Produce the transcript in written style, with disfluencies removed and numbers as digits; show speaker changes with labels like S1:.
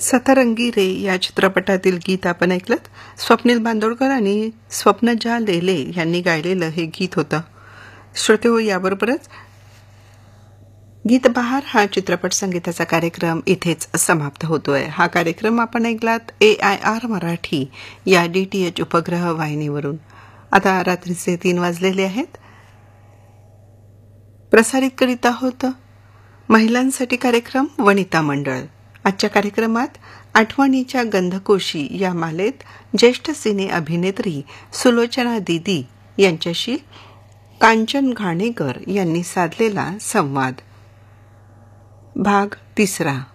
S1: सतरंगी रे या चित्रपटातील गीत आपण ऐकलं. स्वप्नील बांदोडकर आणि स्वप्नजा लेले यांनी गायलेलं हे गीत होतं. श्रोतेहो, याबरोबरच गीत बहार हा चित्रपट संगीताचा कार्यक्रम इथेच समाप्त होतोय. हा कार्यक्रम आपण ऐकलात AIR मराठी या DTH उपग्रह वाहिनीवरून. आता रात्रीचे 3 वाजलेले आहेत. प्रसारित करीत आहोत महिलांसाठी कार्यक्रम वनिता मंडळ. आजच्या कार्यक्रमात आठवणीच्या गंधकोशी या मालेत ज्येष्ठ सिने अभिनेत्री सुलोचना दीदी यांच्याशी कांचन घाणेकर यांनी साधलेला संवाद. भाग 3.